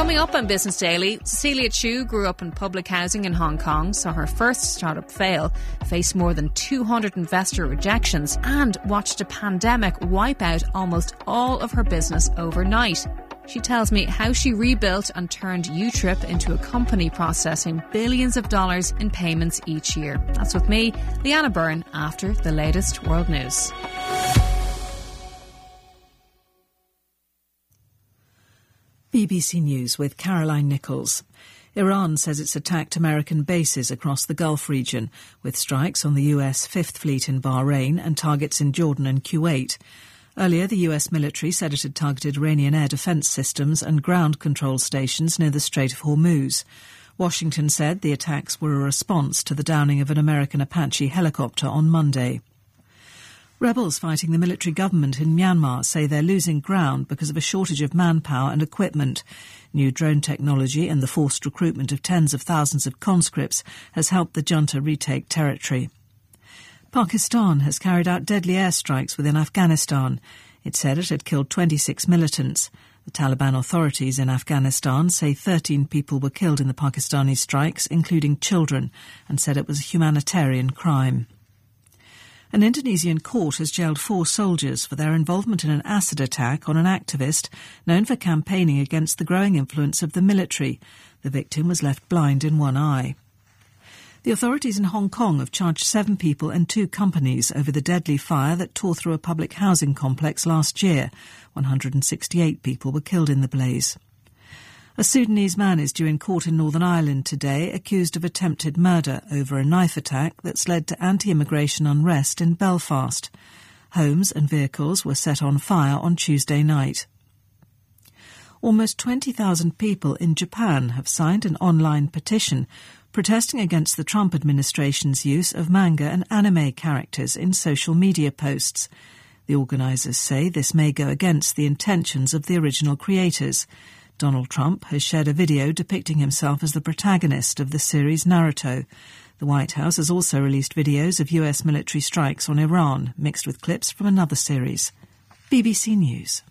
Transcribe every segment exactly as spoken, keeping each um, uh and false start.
Coming up on Business Daily, Cecilia Chu grew up in public housing in Hong Kong, saw her first startup fail, faced more than two hundred investor rejections, and watched a pandemic wipe out almost all of her business overnight. She tells me how she rebuilt and turned UTrip into a company processing billions of dollars in payments each year. That's with me, Leanna Byrne, after the latest world news. B B C News with Caroline Nichols. Iran says it's attacked American bases across the Gulf region, with strikes on the U S Fifth Fleet in Bahrain and targets in Jordan and Kuwait. Earlier, the U S military said it had targeted Iranian air defence systems and ground control stations near the Strait of Hormuz. Washington said the attacks were a response to the downing of an American Apache helicopter on Monday. Rebels fighting the military government in Myanmar say they're losing ground because of a shortage of manpower and equipment. New drone technology and the forced recruitment of tens of thousands of conscripts has helped the junta retake territory. Pakistan has carried out deadly airstrikes within Afghanistan. It said it had killed twenty-six militants. The Taliban authorities in Afghanistan say thirteen people were killed in the Pakistani strikes, including children, and said it was a humanitarian crime. An Indonesian court has jailed four soldiers for their involvement in an acid attack on an activist known for campaigning against the growing influence of the military. The victim was left blind in one eye. The authorities in Hong Kong have charged seven people and two companies over the deadly fire that tore through a public housing complex last year. one hundred sixty-eight people were killed in the blaze. A Sudanese man is due in court in Northern Ireland today, accused of attempted murder over a knife attack that's led to anti-immigration unrest in Belfast. Homes and vehicles were set on fire on Tuesday night. Almost twenty thousand people in Japan have signed an online petition protesting against the Trump administration's use of manga and anime characters in social media posts. The organisers say this may go against the intentions of the original creators. Donald Trump has shared a video depicting himself as the protagonist of the series Naruto. The White House has also released videos of U S military strikes on Iran, mixed with clips from another series. B B C News.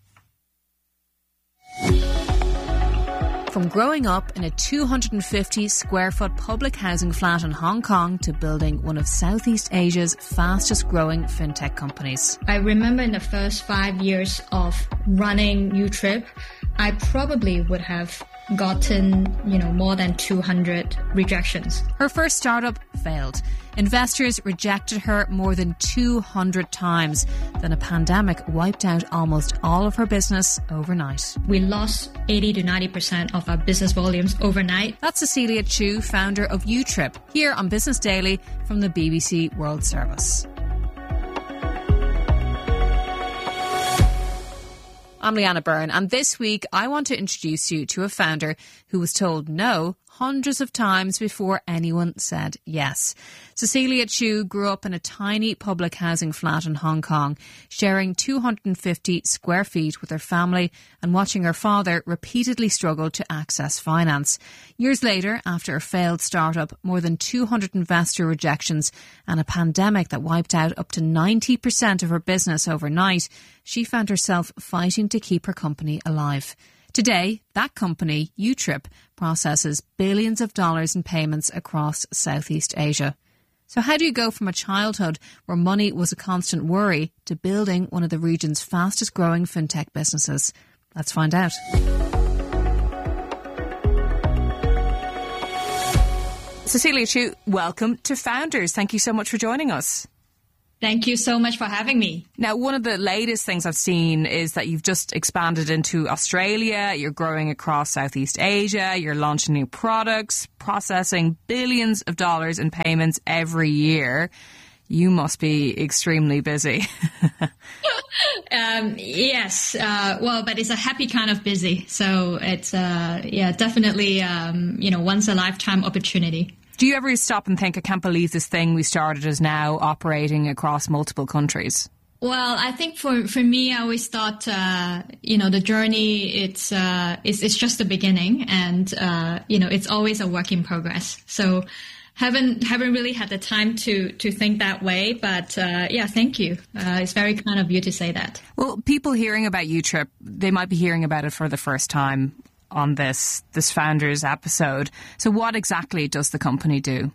From growing up in a two hundred fifty square foot public housing flat in Hong Kong to building one of Southeast Asia's fastest growing fintech companies. I remember in the first five years of running UTrip, I probably would have gotten, you know, more than two hundred rejections. Her first startup failed. Investors rejected her more than two hundred times. Then a pandemic wiped out almost all of her business overnight. We lost eighty to ninety percent of our business volumes overnight. That's Cecilia Chu, founder of UTrip, here on Business Daily from the B B C World Service. I'm Leanna Byrne, and this week I want to introduce you to a founder who was told no hundreds of times before anyone said yes. Cecilia Chu grew up in a tiny public housing flat in Hong Kong, sharing two hundred fifty square feet with her family and watching her father repeatedly struggle to access finance. Years later, after a failed startup, more than two hundred investor rejections and a pandemic that wiped out up to ninety percent of her business overnight, she found herself fighting to keep her company alive. Today, that company, UTrip, processes billions of dollars in payments across Southeast Asia. So how do you go from a childhood where money was a constant worry to building one of the region's fastest growing fintech businesses? Let's find out. Cecilia Chu, welcome to Founders. Thank you so much for joining us. Thank you so much for having me. Now, one of the latest things I've seen is that you've just expanded into Australia, you're growing across Southeast Asia, you're launching new products, processing billions of dollars in payments every year. You must be extremely busy. um, yes, uh, well, but it's a happy kind of busy. So it's, uh, yeah, definitely, um, you know, once a lifetime opportunity. Do you ever stop and think, I can't believe this thing we started is now operating across multiple countries? Well, I think for, for me, I always thought, uh, you know, the journey, it's, uh, it's, it's just the beginning and, uh, you know, it's always a work in progress. So haven't, haven't really had the time to, to think that way. But, uh, yeah, thank you. Uh, it's very kind of you to say that. Well, people hearing about UTrip, they might be hearing about it for the first time. on this, this Founders episode. So what exactly does the company do?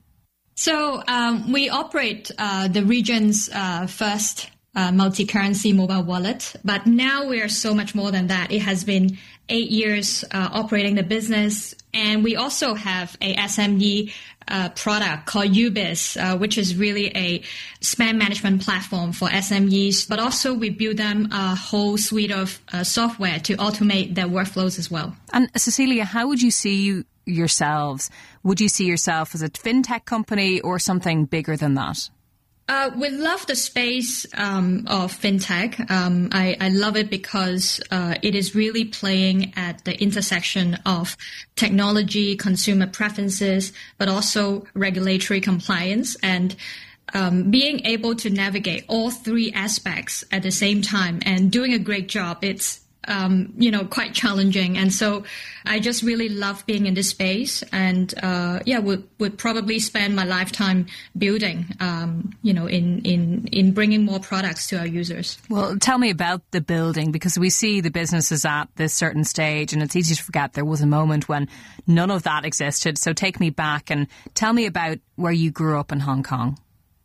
So um, we operate uh, the region's uh, first uh, multi-currency mobile wallet, but now we are so much more than that. It has been eight years uh, operating the business, and we also have a S M E uh, product called UBiz, uh, which is really a spend management platform for S M Es, but also we build them a whole suite of uh, software to automate their workflows as well. And Cecilia, how would you see you yourselves? Would you see yourself as a fintech company or something bigger than that? Uh, we love the space um, of fintech. Um, I, I love it because uh, it is really playing at the intersection of technology, consumer preferences, but also regulatory compliance, and um, being able to navigate all three aspects at the same time and doing a great job. It's Um, you know, quite challenging. And so I just really love being in this space, and, uh, yeah, would, would probably spend my lifetime building, um, you know, in, in, in bringing more products to our users. Well, tell me about the building, because we see the businesses at this certain stage, and it's easy to forget there was a moment when none of that existed. So take me back and tell me about where you grew up in Hong Kong.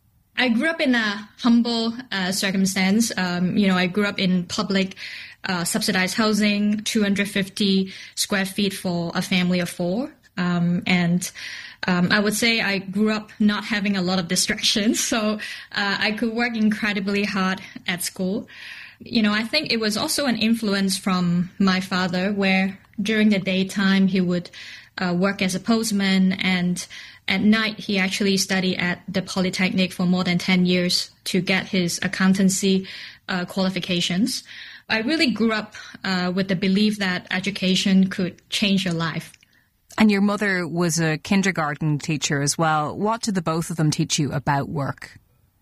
I grew up in a humble uh, circumstance. Um, you know, I grew up in public uh, subsidized housing, two hundred fifty square feet for a family of four. Um, and um, I would say I grew up not having a lot of distractions, so uh, I could work incredibly hard at school. You know, I think it was also an influence from my father, where during the daytime he would uh, work as a postman, and at night, he actually studied at the Polytechnic for more than ten years to get his accountancy uh, qualifications. I really grew up uh, with the belief that education could change your life. And your mother was a kindergarten teacher as well. What did the both of them teach you about work?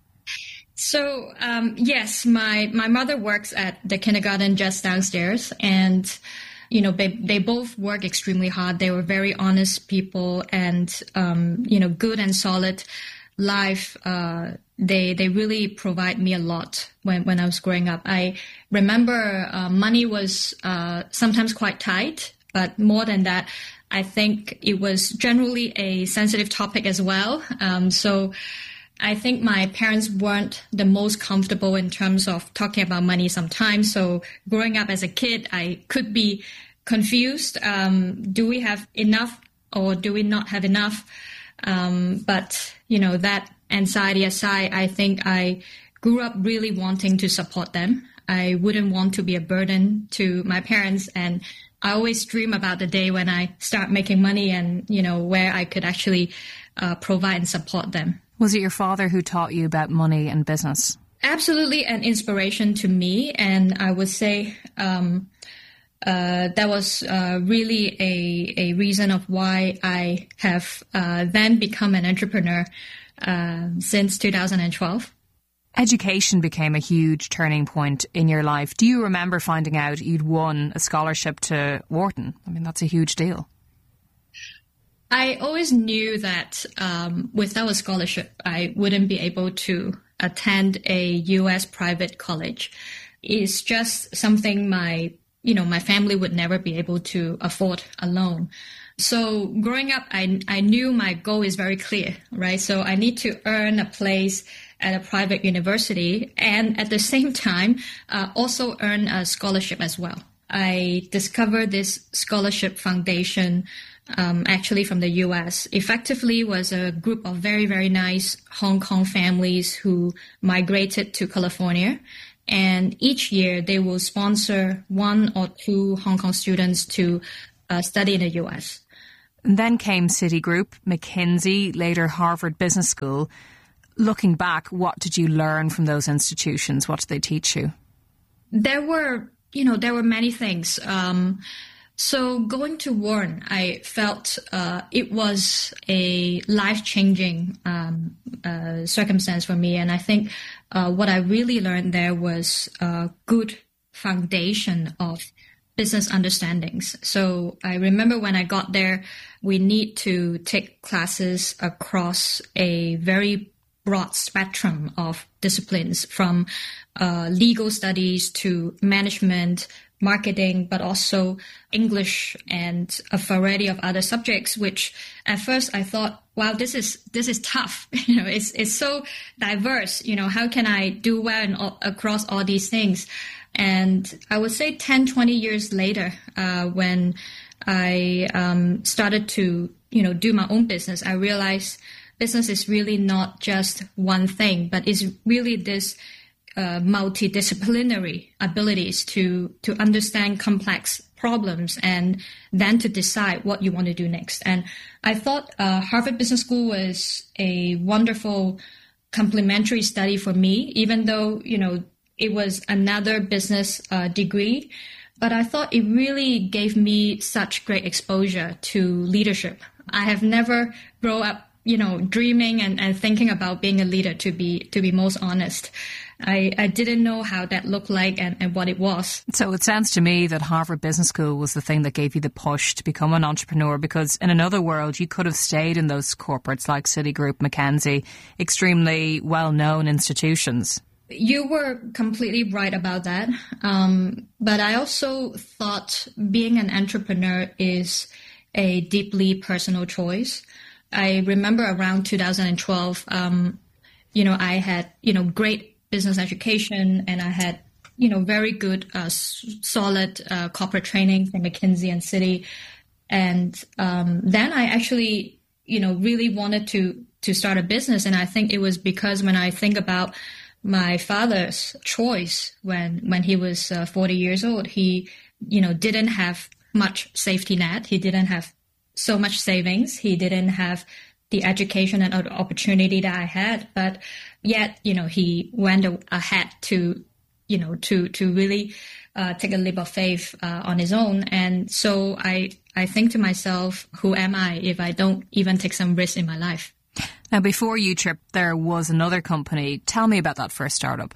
So, um, yes, my, my mother works at the kindergarten just downstairs, and you know, they, they both work extremely hard. They were very honest people, and, um, you know, good and solid life. Uh, they, they really provide me a lot when, when I was growing up. I remember uh, money was uh, sometimes quite tight, but more than that, I think it was generally a sensitive topic as well. Um, so I think my parents weren't the most comfortable in terms of talking about money sometimes. So growing up as a kid, I could be confused. Um, do we have enough or do we not have enough? Um, but, you know, that anxiety aside, I think I grew up really wanting to support them. I wouldn't want to be a burden to my parents. And I always dream about the day when I start making money and, you know, where I could actually uh, provide and support them. Was it your father who taught you about money and business? Absolutely an inspiration to me. And I would say um, uh, that was uh, really a, a reason of why I have uh, then become an entrepreneur uh, since two thousand twelve. Education became a huge turning point in your life. Do you remember finding out you'd won a scholarship to Wharton? I mean, that's a huge deal. I always knew that um, without a scholarship, I wouldn't be able to attend a U S private college. It's just something my, you know, my family would never be able to afford alone. So growing up, I, I knew my goal is very clear, right? So I need to earn a place at a private university and at the same time uh, also earn a scholarship as well. I discovered this scholarship foundation um, actually from the U S. Effectively was a group of very, very nice Hong Kong families who migrated to California. And each year they will sponsor one or two Hong Kong students to uh, study in the U S. And then came Citigroup, McKinsey, later Harvard Business School. Looking back, what did you learn from those institutions? What did they teach you? There were, you know, there were many things. Um, so going to Wharton, I felt uh, it was a life-changing um, uh, circumstance for me. And I think uh, what I really learned there was a good foundation of business understandings. So I remember when I got there, we need to take classes across a very broad spectrum of disciplines, from uh, legal studies to management, marketing, but also English and a variety of other subjects, which at first I thought, wow, this is, this is tough. You know, it's, it's so diverse. You know, how can I do well in all, across all these things? And I would say ten, twenty years later, uh, when I, um, started to, you know, do my own business, I realized business is really not just one thing, but it's really this Uh, multidisciplinary abilities to to understand complex problems and then to decide what you want to do next. And I thought uh, Harvard Business School was a wonderful complementary study for me, even though, you know, it was another business uh, degree. But I thought it really gave me such great exposure to leadership. I have never grown up, you know, dreaming and, and thinking about being a leader, to be to be most honest. I, I didn't know how that looked like and, and what it was. So it sounds to me that Harvard Business School was the thing that gave you the push to become an entrepreneur, because in another world, you could have stayed in those corporates like Citigroup, McKinsey, extremely well-known institutions. You were completely right about that. Um, but I also thought being an entrepreneur is a deeply personal choice. I remember around two thousand twelve, um, you know, I had, you know, great business education, and I had, you know, very good, uh, s- solid uh, corporate training from McKinsey and Citi. And um, then I actually, you know, really wanted to to start a business. And I think it was because when I think about my father's choice when when he was uh, forty years old, he, you know, didn't have much safety net. He didn't have so much savings. He didn't have the education and opportunity that I had, but yet, you know, he went ahead to, you know, to, to really uh, take a leap of faith uh, on his own. And so I, I think to myself, who am I if I don't even take some risks in my life? Now, before UTrip, there was another company. Tell me about that first startup.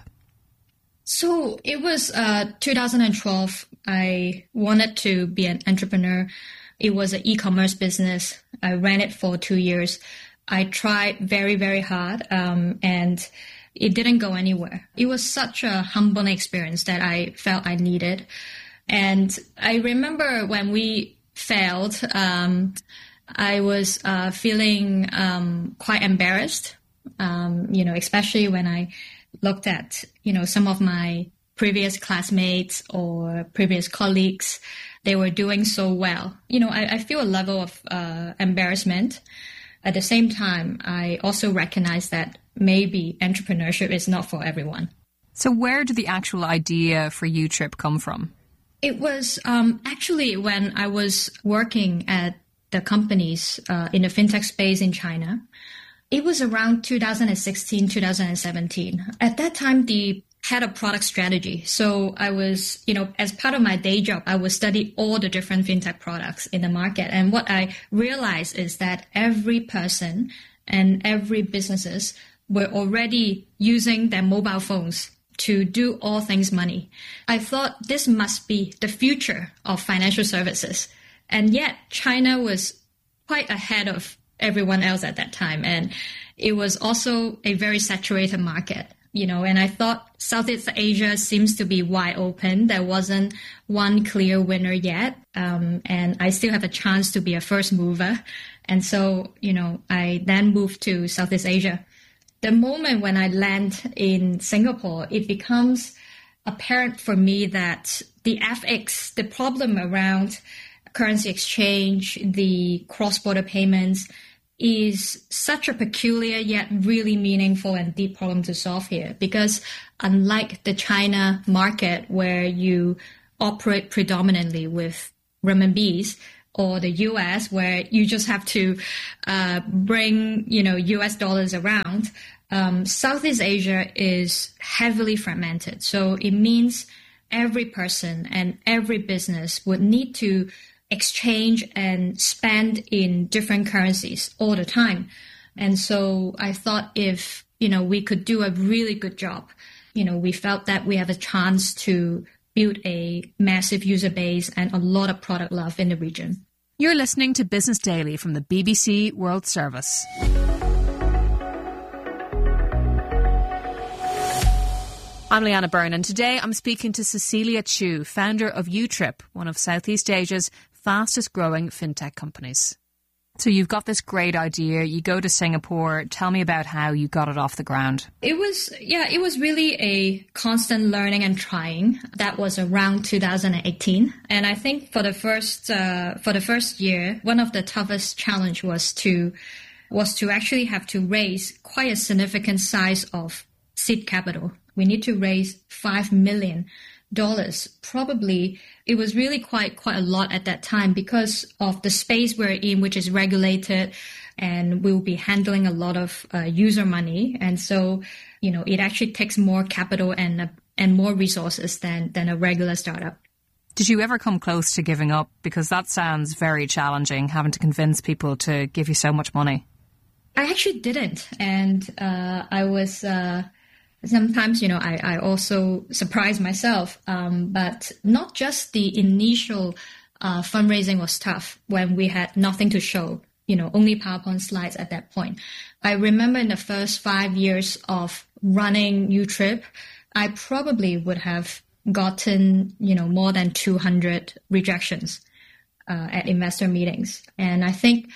So it was uh, two thousand twelve. I wanted to be an entrepreneur. It was an e-commerce business. I ran it for two years. I tried very, very hard, um, and it didn't go anywhere. It was such a humbling experience that I felt I needed. And I remember when we failed, um, I was uh, feeling um, quite embarrassed, um, you know, especially when I looked at, you know, some of my previous classmates or previous colleagues. They were doing so well. You know, I, I feel a level of uh, embarrassment. At the same time, I also recognize that maybe entrepreneurship is not for everyone. So where did the actual idea for UTrip come from? It was um, actually when I was working at the companies uh, in the fintech space in China. It was around two thousand sixteen, two thousand seventeen. At that time, the head of product strategy. So I was, you know, as part of my day job, I would study all the different fintech products in the market. And what I realized is that every person and every businesses were already using their mobile phones to do all things money. I thought this must be the future of financial services. And yet China was quite ahead of everyone else at that time. And it was also a very saturated market. You know, and I thought Southeast Asia seems to be wide open. There wasn't one clear winner yet. Um, and I still have a chance to be a first mover. And so, you know, I then moved to Southeast Asia. The moment when I land in Singapore, it becomes apparent for me that the F X, the problem around currency exchange, the cross-border payments, is such a peculiar yet really meaningful and deep problem to solve here. Because unlike the China market where you operate predominantly with renminbis, or the U S where you just have to uh, bring, you know, U S dollars around, um, Southeast Asia is heavily fragmented. So it means every person and every business would need to exchange and spend in different currencies all the time. And so I thought if, you know, we could do a really good job, you know, we felt that we have a chance to build a massive user base and a lot of product love in the region. You're listening to Business Daily from the B B C World Service. I'm Leanna Byrne, and today I'm speaking to Cecilia Chiu, founder of Utrip, one of Southeast Asia's fastest growing fintech companies. So you've got this great idea, you go to Singapore. Tell me about how you got it off the ground. It was, yeah, it was really a constant learning and trying. That was around two thousand eighteen. And I think for the first, uh, for the first year, one of the toughest challenge was to, was to actually have to raise quite a significant size of seed capital. We need to raise five million dollars. Probably it was really quite quite a lot at that time because of the space we're in, which is regulated, and we'll be handling a lot of uh, user money. And so, you know, it actually takes more capital and uh, and more resources than than a regular startup. Did you ever come close to giving up? Because that sounds very challenging, having to convince people to give you so much money. I actually didn't. And uh, I was... Uh, Sometimes, you know, I, I also surprise myself, um, but not just the initial uh, fundraising was tough when we had nothing to show, you know, only PowerPoint slides at that point. I remember in the first five years of running Utrip, I probably would have gotten, you know, more than two hundred rejections uh, at investor meetings. And I think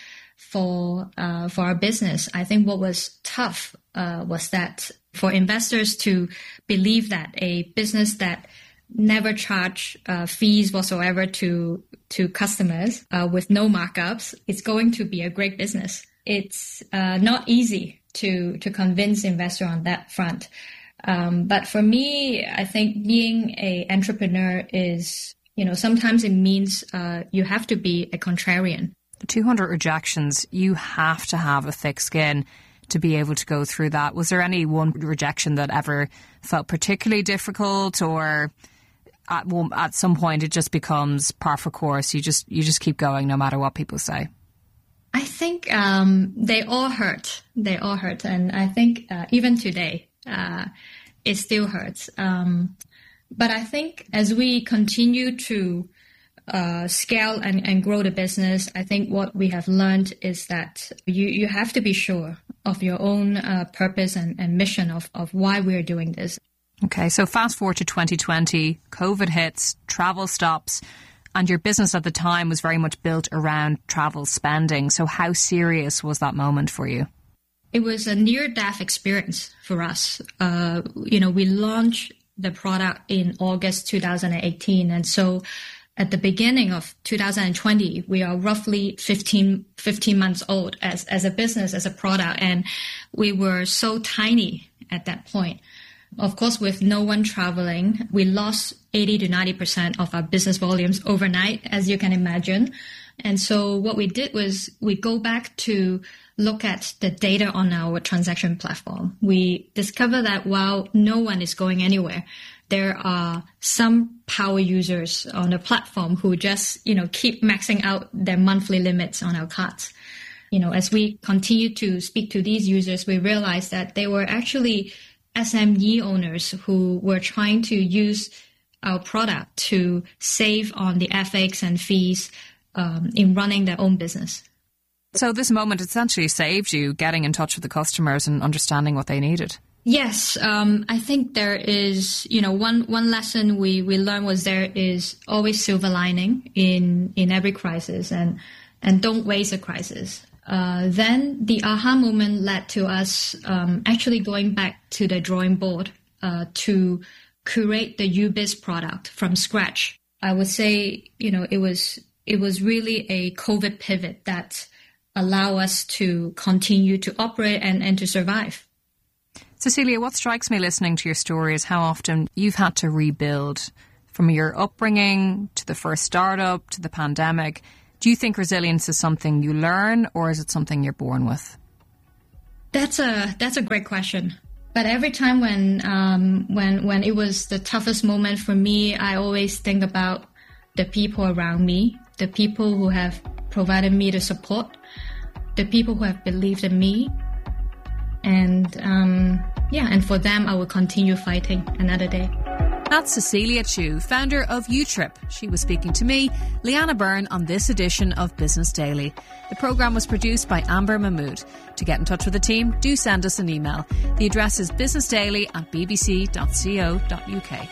for uh, for our business, I think what was tough uh, was that for investors to believe that a business that never charge uh, fees whatsoever to to customers uh, with no markups is going to be a great business. It's uh, not easy to to convince investor on that front. Um, but for me, I think being a entrepreneur is, you know, sometimes it means uh, you have to be a contrarian. The two hundred rejections, you have to have a thick skin to be able to go through that. Was there any one rejection that ever felt particularly difficult, or at one, at some point it just becomes par for course? You just you just keep going no matter what people say. I think um, they all hurt. They all hurt, and I think uh, even today uh, it still hurts. Um, but I think as we continue to Uh, scale and, and grow the business, I think what we have learned is that you, you have to be sure of your own uh, purpose and, and mission of, of why we're doing this. Okay, so fast forward to twenty twenty, COVID hits, travel stops, and your business at the time was very much built around travel spending. So how serious was that moment for you? It was a near-death experience for us. Uh, you know, we launched the product in August two thousand eighteen, and so at the beginning of two thousand twenty, we are roughly fifteen, fifteen months old as, as a business, as a product, and we were so tiny at that point. Of course, with no one traveling, we lost eighty to ninety percent of our business volumes overnight, as you can imagine. And so what we did was we go back to look at the data on our transaction platform. We discover that while no one is going anywhere, there are some power users on the platform who just, you know, keep maxing out their monthly limits on our cards. You know, as we continue to speak to these users, we realized that they were actually S M E owners who were trying to use our product to save on the F X and fees um, in running their own business. So this moment essentially saved you getting in touch with the customers and understanding what they needed. Yes, um, I think there is, you know, one, one lesson we, we learned was there is always silver lining in, in every crisis, and, and don't waste a crisis. Uh, then the aha moment led to us um, actually going back to the drawing board uh, to curate the UBiz product from scratch. I would say, you know, it was it was really a COVID pivot that allowed us to continue to operate and, and to survive. Cecilia, what strikes me listening to your story is how often you've had to rebuild from your upbringing to the first startup to the pandemic. Do you think resilience is something you learn, or is it something you're born with? That's a that's a great question. But every time when um, when when it was the toughest moment for me, I always think about the people around me, the people who have provided me the support, the people who have believed in me. And um, yeah, and for them, I will continue fighting another day. That's Cecilia Chu, founder of UTrip. She was speaking to me, Leanna Byrne, on this edition of Business Daily. The programme was produced by Amber Mahmood. To get in touch with the team, do send us an email. The address is businessdaily at b b c dot co dot u k.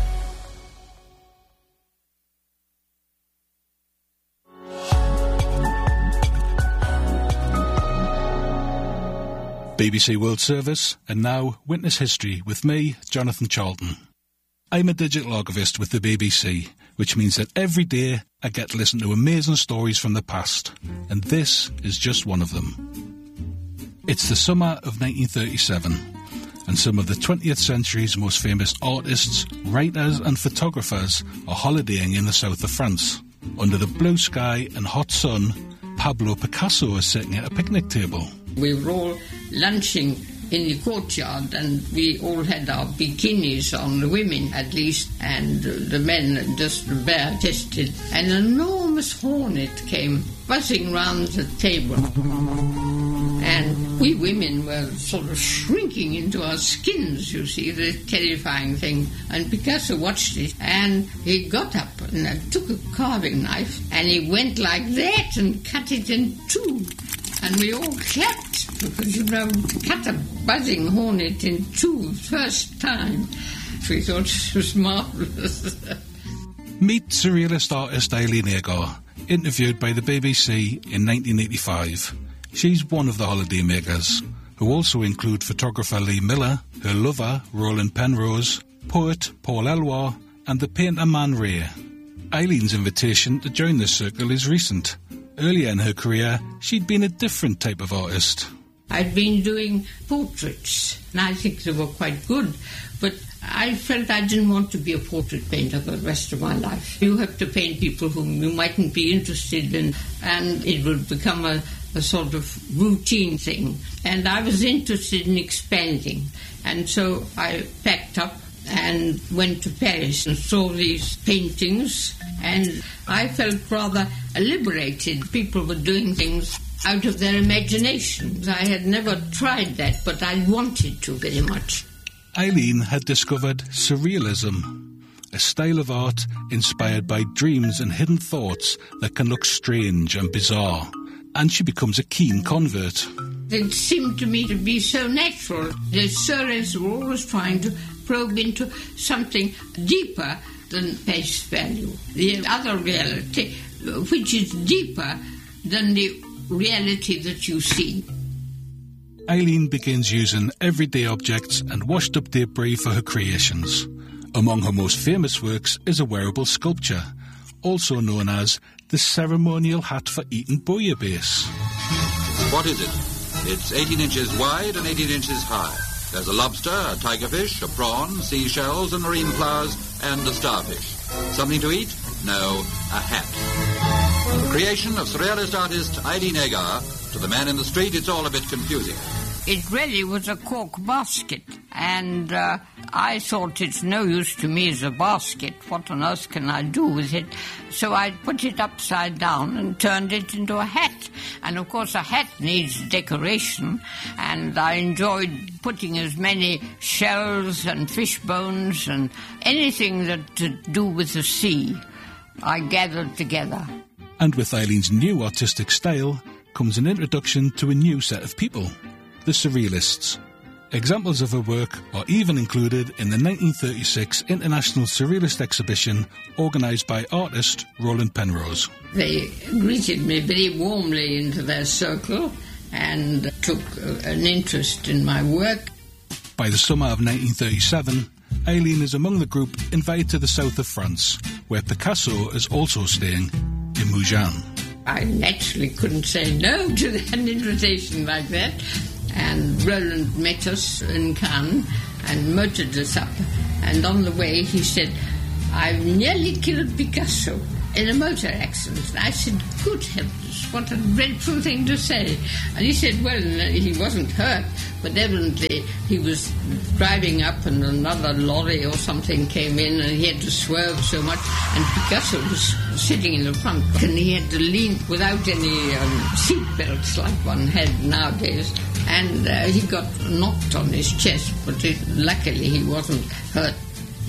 B B C World Service, and now Witness History with me, Jonathan Charlton. I'm a digital archivist with the B B C, which means that every day I get to listen to amazing stories from the past, and this is just one of them. It's the summer of nineteen thirty-seven, and some of the twentieth century's most famous artists, writers and photographers are holidaying in the south of France. Under the blue sky and hot sun, Pablo Picasso is sitting at a picnic table. We were all lunching in the courtyard, and we all had our bikinis on, the women at least, and the men just bare-chested. An enormous hornet came buzzing round the table, and we women were sort of shrinking into our skins, you see, the terrifying thing. And Picasso watched it, and he got up and took a carving knife, and he went like that and cut it in two. And we all clapped, because, you know, cut a buzzing hornet in two, first time. We thought it was marvellous. Meet surrealist artist Eileen Agar, interviewed by the B B C in nineteen eighty-five. She's one of the holidaymakers, who also include photographer Lee Miller, her lover Roland Penrose, poet Paul Eluard, and the painter Man Ray. Eileen's invitation to join this circle is recent. Earlier in her career, she'd been a different type of artist. I'd been doing portraits, and I think they were quite good, but I felt I didn't want to be a portrait painter for the rest of my life. You have to paint people whom you mightn't be interested in, and it would become a, a sort of routine thing. And I was interested in expanding, and so I packed up and went to Paris and saw these paintings, and I felt rather liberated. People were doing things out of their imaginations. I had never tried that, but I wanted to very much. Eileen had discovered surrealism, a style of art inspired by dreams and hidden thoughts that can look strange and bizarre, and she becomes a keen convert. It seemed to me to be so natural. The surrealists were always trying to probe into something deeper than face value, the other reality, which is deeper than the reality that you see. Eileen begins using everyday objects and washed-up debris for her creations. Among her most famous works is a wearable sculpture, also known as the ceremonial hat for eating bouillabaisse. What is it? It's eighteen inches wide and eighteen inches high. There's a lobster, a tigerfish, a prawn, seashells and marine flowers, and a starfish. Something to eat? No, a hat. The creation of surrealist artist Eileen Agar. To the man in the street, it's all a bit confusing. It really was a cork basket, and uh, I thought it's no use to me as a basket. What on earth can I do with it? So I put it upside down and turned it into a hat. And of course a hat needs decoration, and I enjoyed putting as many shells and fish bones and anything that to do with the sea I gathered together. And with Eileen's new artistic style comes an introduction to a new set of people, the Surrealists. Examples of her work are even included in the nineteen thirty-six International Surrealist Exhibition organised by artist Roland Penrose. They greeted me very warmly into their circle and took an interest in my work. By the summer of nineteen thirty-seven, Eileen is among the group invited to the south of France, where Picasso is also staying, in Mougins. I naturally couldn't say no to an invitation like that. And Roland met us in Cannes and motored us up. And on the way he said, "I've nearly killed Picasso in a motor accident." And I said, "Good heavens, what a dreadful thing to say." And he said, well, he wasn't hurt, but evidently he was driving up and another lorry or something came in and he had to swerve so much, and Picasso was sitting in the front and he had to lean without any um, seat belts like one had nowadays, and uh, he got knocked on his chest, but it, luckily he wasn't hurt.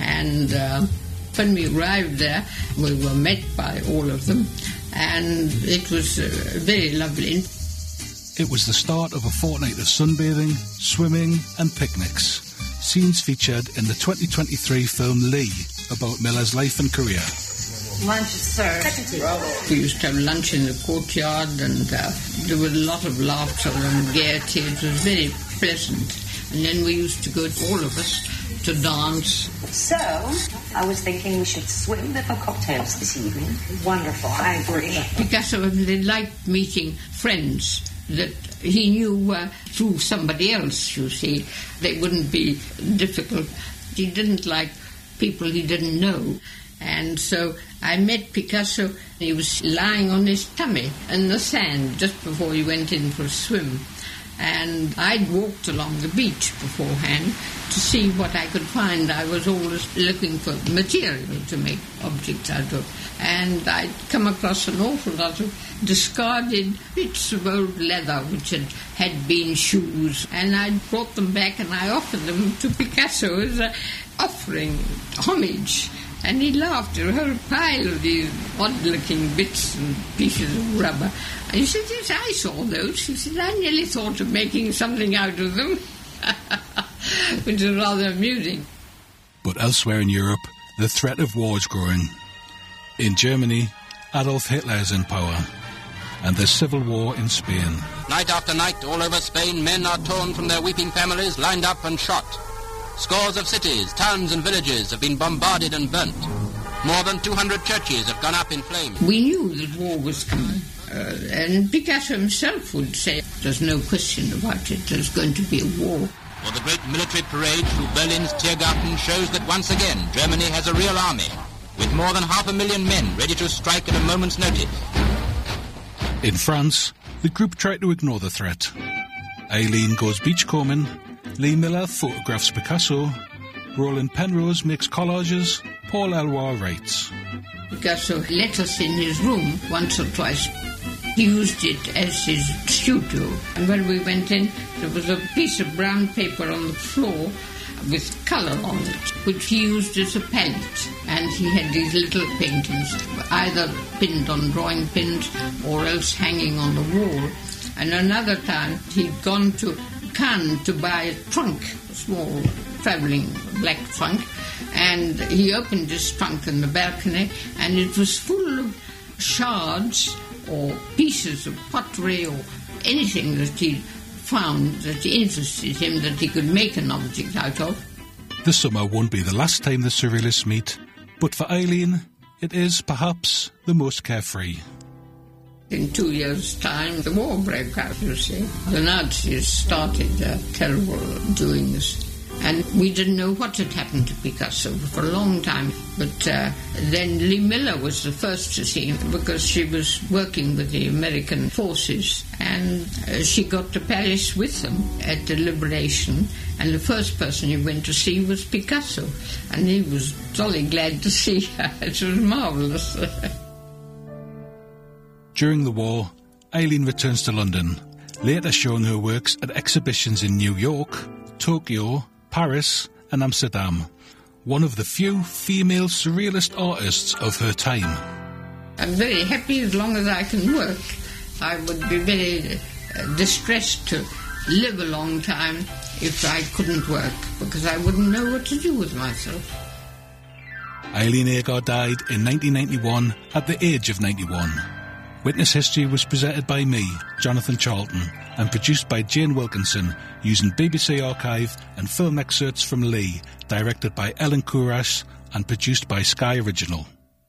And uh, when we arrived there, we were met by all of them, and it was uh, very lovely. It was the start of a fortnight of sunbathing, swimming and picnics. Scenes featured in the twenty twenty-three film Lee, about Miller's life and career. Lunch is served. We used to have lunch in the courtyard, and uh, there was a lot of laughter and gaiety. It was very pleasant. And then we used to go, all of us, to dance. So, I was thinking we should swim before cocktails this evening. Wonderful, I agree. Picasso liked meeting friends that he knew uh, through somebody else, you see. They wouldn't be difficult. He didn't like people he didn't know. And so I met Picasso. He was lying on his tummy in the sand just before he went in for a swim. And I'd walked along the beach beforehand to see what I could find. I was always looking for material to make objects out of. And I'd come across an awful lot of discarded bits of old leather which had, had been shoes. And I'd brought them back and I offered them to Picasso as an offering, homage. And he laughed at a whole pile of these odd-looking bits and pieces of rubber. And he said, yes, I saw those. He said, I nearly thought of making something out of them, which was rather amusing. But elsewhere in Europe, the threat of war is growing. In Germany, Adolf Hitler is in power, and there's civil war in Spain. Night after night, all over Spain, men are torn from their weeping families, lined up and shot. Scores of cities, towns and villages have been bombarded and burnt. More than two hundred churches have gone up in flames. We knew that war was coming. Uh, and Picasso himself would say, there's no question about it, there's going to be a war. Well, the great military parade through Berlin's Tiergarten shows that once again Germany has a real army, with more than half a million men ready to strike at a moment's notice. In France, the group tried to ignore the threat. Eileen goes beachcombing, Lee Miller photographs Picasso, Roland Penrose makes collages, Paul Eluard writes. Picasso let us in his room once or twice. He used it as his studio. And when we went in, there was a piece of brown paper on the floor with colour on it, which he used as a palette. And he had these little paintings, either pinned on drawing pins or else hanging on the wall. And another time, he'd gone to Cannes to buy a trunk, a small travelling black trunk, and he opened this trunk in the balcony, and it was full of shards or pieces of pottery or anything that he found that interested him, that he could make an object out of. The summer won't be the last time the Surrealists meet, but for Eileen, it is perhaps the most carefree. In two years' time, the war broke out, you see. The Nazis started their terrible doings. And we didn't know what had happened to Picasso for a long time. But uh, then Lee Miller was the first to see him because she was working with the American forces. And uh, she got to Paris with them at the Liberation. And the first person he went to see was Picasso. And he was jolly glad to see her. It was marvellous. During the war, Eileen returns to London, later showing her works at exhibitions in New York, Tokyo, Paris and Amsterdam, one of the few female surrealist artists of her time. I'm very happy as long as I can work. I would be very uh, distressed to live a long time if I couldn't work, because I wouldn't know what to do with myself. Eileen Agar died in nineteen ninety-one at the age of ninety-one. Witness History was presented by me, Jonathan Charlton, and produced by Jane Wilkinson, using B B C Archive and film excerpts from Lee, directed by Ellen Kurash and produced by Sky Original.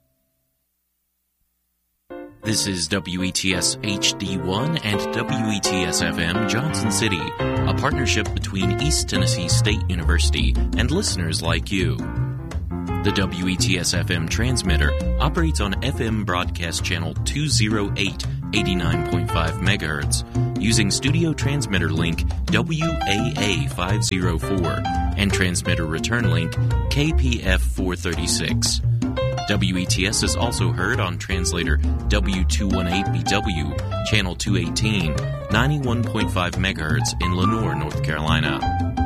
This is W E T S H D one and W E T S F M Johnson City, a partnership between East Tennessee State University and listeners like you. The W E T S F M transmitter operates on F M broadcast channel two oh eight, eighty-nine point five megahertz, using studio transmitter link W A A five oh four and transmitter return link K P F four thirty-six. W E T S is also heard on translator W two eighteen B W, channel two eighteen, ninety-one point five megahertz in Lenoir, North Carolina.